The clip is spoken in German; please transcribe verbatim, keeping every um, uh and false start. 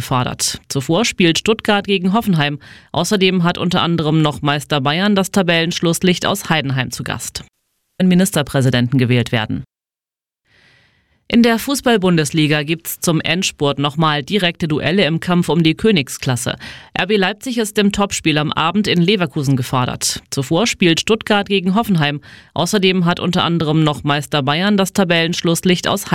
gefordert. Zuvor spielt Stuttgart gegen Hoffenheim. Außerdem hat unter anderem noch Meister Bayern das Tabellenschlusslicht aus Heidenheim zu Gast. Ministerpräsidenten gewählt werden. In der Fußball-Bundesliga gibt's zum Endspurt nochmal direkte Duelle im Kampf um die Königsklasse. R B Leipzig ist im Topspiel am Abend in Leverkusen gefordert. Zuvor spielt Stuttgart gegen Hoffenheim. Außerdem hat unter anderem noch Meister Bayern das Tabellenschlusslicht aus